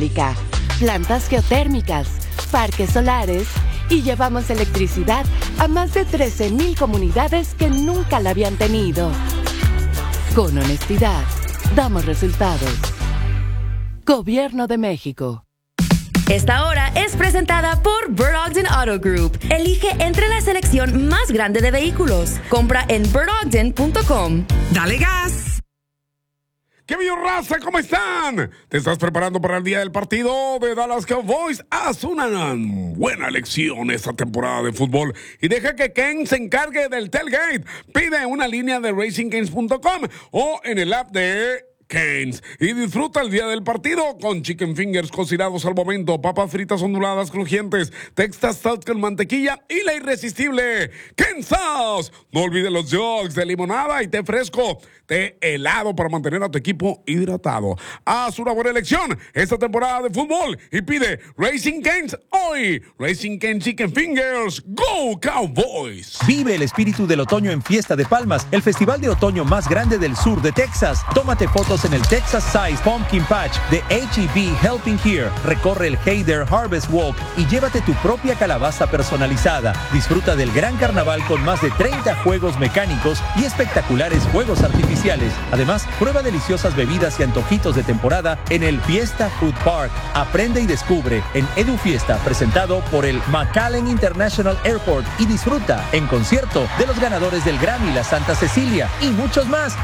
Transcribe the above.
eólica, plantas geotérmicas, parques solares y llevamos electricidad a más de 13,000 comunidades que nunca la habían tenido. Con honestidad, damos resultados. Gobierno de México. Esta hora es presentada por Bird Ogden Auto Group. Elige entre la selección más grande de vehículos. Compra en birdogden.com. ¡Dale gas! ¡Qué bello, raza! ¿Cómo están? ¿Te estás preparando para el día del partido de Dallas Cowboys? Haz una buena elección esta temporada de fútbol y deja que Ken se encargue del tailgate. Pide una línea de RacingCanes.com o en el app de Canes y disfruta el día del partido con chicken fingers cocinados al momento, papas fritas onduladas crujientes, Texas Sauce con mantequilla y la irresistible Ken Sauce. No olvides los jugs de limonada y té fresco, té helado para mantener a tu equipo hidratado. Haz una buena elección esta temporada de fútbol y pide Racing Canes hoy. Racing Canes Chicken Fingers, Go Cowboys. Vive el espíritu del otoño en Fiesta de Palmas, el festival de otoño más grande del sur de Texas. Tómate fotos en el Texas Size Pumpkin Patch de H-E-B Helping Here. Recorre el Hayder Harvest Walk y llévate tu propia calabaza personalizada. Disfruta del gran carnaval con más de 30 juegos mecánicos y espectaculares juegos artificiales. Además, prueba deliciosas bebidas y antojitos de temporada en el Fiesta Food Park. Aprende y descubre en Edu Fiesta, presentado por el McAllen International Airport, y disfruta en concierto de los ganadores del Grammy, la Santa Cecilia y muchos más.